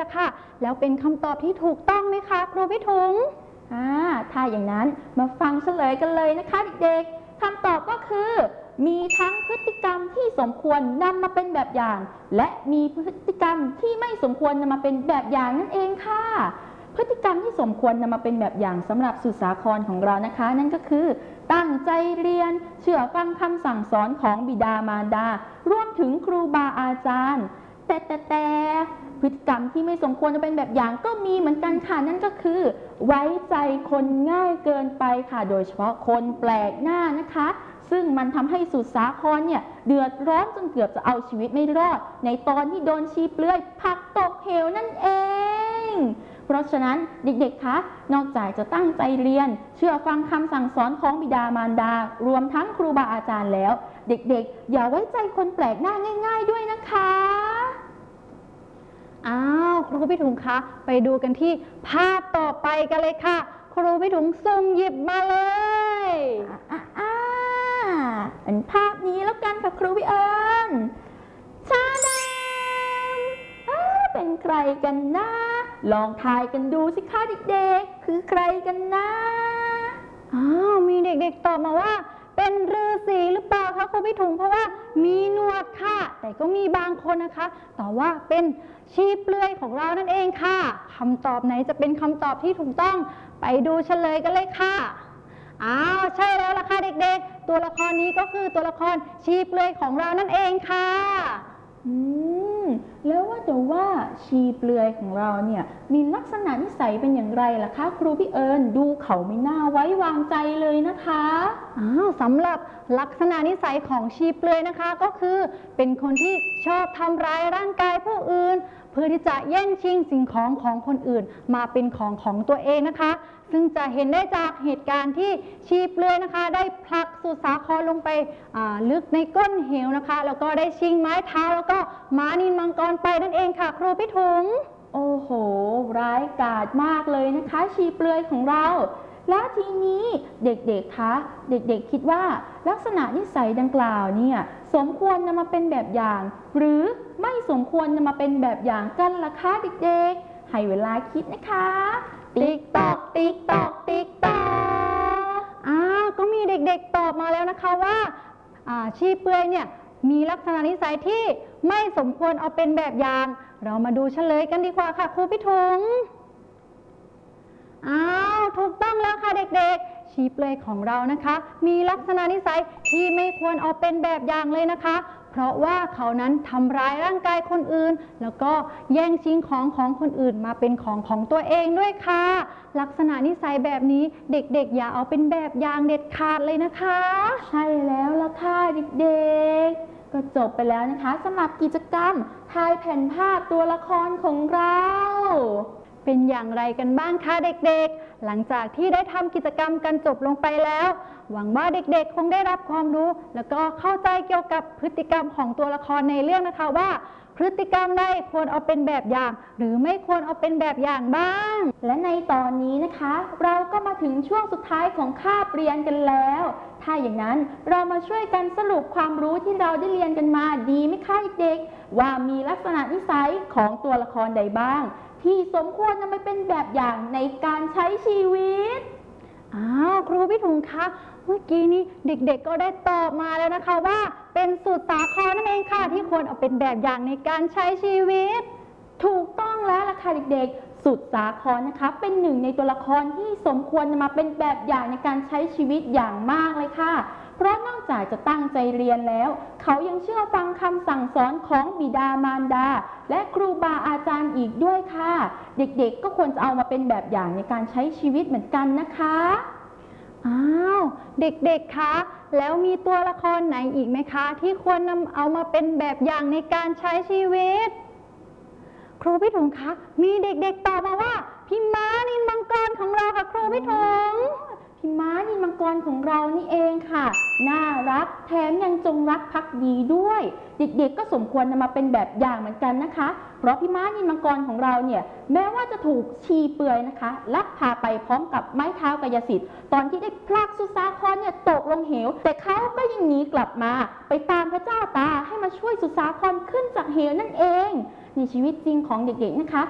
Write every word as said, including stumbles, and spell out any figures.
ค่ะแล้วเป็นคำตอบที่ถูกต้องไหมคะครูพี่ถุงอ่าถ้าอย่างนั้นมาฟังเฉลยกันเลยนะคะเด็กๆคำตอบก็คือมีทั้งพฤติกรรมที่สมควรนำมาเป็นแบบอย่างและมีพฤติกรรมที่ไม่สมควรนำมาเป็นแบบอย่างนั่นเองค่ะพฤติกรรมที่สมควรนำมาเป็นแบบอย่างสำหรับสุสาครของเรานะคะนั่นก็คือตั้งใจเรียนเชื่อฟังคำสั่งสอนของบิดามารดารวมถึงครูบาอาจารย์แต่แต่แต่พฤติกรรมที่ไม่สมควรจะเป็นแบบอย่างก็มีเหมือนกันค่ะนั่นก็คือไว้ใจคนง่ายเกินไปค่ะโดยเฉพาะคนแปลกหน้านะคะซึ่งมันทำให้สุสาครเนี่ยเดือดร้อนจนเกือบจะเอาชีวิตไม่รอดในตอนที่โดนชีเปลือยผลักตกเหวนั่นเองเพราะฉะนั้นเด็กๆคะนอกจากจะตั้งใจเรียนเชื่อฟังคำสั่งสอนของบิดามารดารวมทั้งครูบาอาจารย์แล้วเด็กๆอย่าไว้ใจคนแปลกหน้าง่ายๆด้วยนะคะอ้าวครูพี่ถุงคะไปดูกันที่ภาพต่อไปกันเลยค่ะครูพี่ถุงส่งหยิบมาเลยอ่าเป็นภาพนี้แล้วกันค่ะครูพี่เอิญชาดำเป็นใครกันนะลองทายกันดูสิคะเด็กๆคือใครกันนะอ้าวมีเด็กๆตอบมาว่าเป็นฤาษีหรือเปล่าคะครูพี่ถุงเพราะว่ามีหนวดค่ะแต่ก็มีบางคนนะคะตอบว่าเป็นชีเปลือยของเรานั่นเองค่ะคำตอบไหนจะเป็นคำตอบที่ถูกต้องไปดูเฉลยกันเลยค่ะอ้าวใช่แล้วล่ะค่ะเด็กๆตัวละครนี้ก็คือตัวละครชีเปลือยของเรานั่นเองค่ะอืมแล้วว่าแต่ว่าชีเปลือยของเราเนี่ยมีลักษณะนิสัยเป็นอย่างไรล่ะคะครูพี่เอิญดูเขาไม่น่าไว้วางใจเลยนะคะอ้าวสำหรับลักษณะนิสัยของชีเปลือยนะคะก็คือเป็นคนที่ชอบทำร้ายร่างกายผู้อื่นเพื่อที่จะแย่งชิงสิ่งของของคนอื่นมาเป็นของของตัวเองนะคะซึ่งจะเห็นได้จากเหตุการณ์ที่ชีเปลือยนะคะได้ผลักสุสาครลงไปลึกในก้นเหวนะคะแล้วก็ได้ชิงไม้เท้าแล้วก็ม้านิลมังกรไปนั่นเองค่ะครูพี่ถุงโอ้โหร้ายกาจมากเลยนะคะชีเปลือยของเราและทีนี้เด็กๆคะเด็กๆคิดว่าลักษณะนิสัยดังกล่าวเนี่ยสมควรนำมาเป็นแบบอย่างหรือไม่สมควรนำมาเป็นแบบอย่างกันล่ะคะเด็กๆให้เวลาคิดนะคะติ๊กตอกติ๊กตอกติ๊กตอกอ้าวก็มีเด็กๆตอบมาแล้วนะคะว่าชีเปลือยเนี่ยมีลักษณะนิสัยที่ไม่สมควรเอาเป็นแบบอย่างเรามาดูเฉลยกันดีกว่าค่ะครูพี่ถุงอ้าวถูกต้องแล้วค่ะเด็กๆชีเปลือยของเรานะคะมีลักษณะนิสัยที่ไม่ควรเอาเป็นแบบอย่างเลยนะคะเพราะว่าเขานั้นทำร้ายร่างกายคนอื่นแล้วก็แย่งชิงของของคนอื่นมาเป็นของของตัวเองด้วยค่ะลักษณะนิสัยแบบนี้เด็กๆอย่าเอาเป็นแบบอย่างเด็ดขาดเลยนะคะใช่แล้วล่ะค่ะเด็กๆก็จบไปแล้วนะคะสำหรับกิจกรรมทายแผ่นภาพตัวละครของเราเป็นอย่างไรกันบ้างคะเด็กๆหลังจากที่ได้ทำกิจกรรมกันจบลงไปแล้วหวังว่าเด็กๆคงได้รับความรู้แล้วก็เข้าใจเกี่ยวกับพฤติกรรมของตัวละครในเรื่องนะคะว่าพฤติกรรมใดควรเอาเป็นแบบอย่างหรือไม่ควรเอาเป็นแบบอย่างบ้างและในตอนนี้นะคะเราก็มาถึงช่วงสุดท้ายของคาบเรียนกันแล้วถ้าอย่างนั้นเรามาช่วยกันสรุปความรู้ที่เราได้เรียนกันมาดีไหมคะเด็กๆว่ามีลักษณะนิสัยของตัวละครใดบ้างที่สมควรนำไปเป็นแบบอย่างในการใช้ชีวิตอ้าวครูพี่ถุงคะเมื่อกี้นี้เด็กๆก็ได้ตอบมาแล้วนะคะว่าเป็นสุสาครนั่นเองค่ะที่ควรเอาเป็นแบบอย่างในการใช้ชีวิตถูกต้องแล้วล่ะค่ะเด็กๆสุสาครนะคะเป็นหนึ่งในตัวละครที่สมควรนำมาเป็นแบบอย่างในการใช้ชีวิตอย่างมากเลยค่ะเพราะนอกจากจะตั้งใจเรียนแล้วเขายังเชื่อฟังคำสั่งสอนของบิดามารดาและครูบาอาจารย์อีกด้วยค่ะเด็กๆก็ควรจะเอามาเป็นแบบอย่างในการใช้ชีวิตเหมือนกันนะคะอ้าวเด็กๆคะแล้วมีตัวละครไหนอีกไหมคะที่ควรนำเอามาเป็นแบบอย่างในการใช้ชีวิตครูพี่ถุงคะมีเด็กๆตอบมาว่าพี่ม้านิลมังกรของเราค่ะครูพี่ถุงพี่ม้านิลมังกรของเรานี่เองค่ะน่ารักแถมยังจงรักภักดีด้วยเด็กๆก็สมควรนำมาเป็นแบบอย่างเหมือนกันนะคะเพราะพี่ม้านิลมังกรของเราเนี่ยแม้ว่าจะถูกชีเปลือยนะคะลักพาไปพร้อมกับไม้เท้ากายสิทธิ์ตอนที่ได้พลักสุสาครเนี่ยตกลงเหวแต่เขาก็ยังหนีกลับมาไปตามพระเจ้าตาให้มาช่วยสุสาครขึ้นจากเหวนั่นเองในชีวิตจริงของเด็กๆนะคะ